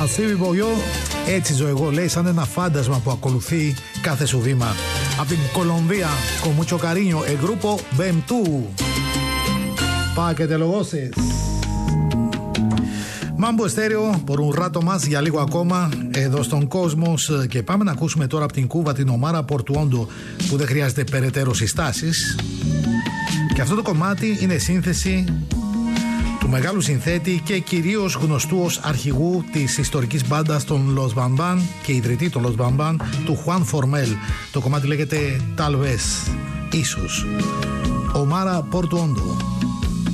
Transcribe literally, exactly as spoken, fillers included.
Así vivo yo, έτσι ζω εγώ, λέει, σαν ένα φάντασμα που ακολουθεί κάθε σου βήμα. Από την Κολομβία, con mucho cariño, el grupo Bentú. Pa que te lo goces. Μάμπο Estéreo, por un rato más, για λίγο ακόμα, εδώ στον Κόσμος. Και πάμε να ακούσουμε τώρα από την Κούβα την Ομάρα Πορτουόντο, που δεν χρειάζεται περαιτέρω συστάσεις. Και αυτό το κομμάτι είναι σύνθεση του μεγάλου συνθέτη και κυρίως γνωστού ως αρχηγού της ιστορικής μπάντας των Los Bamban και ιδρυτή των Los Bamban, του Juan Formel. Το κομμάτι λέγεται Tal vez, ίσως. Ομάρα Πορτουόντο.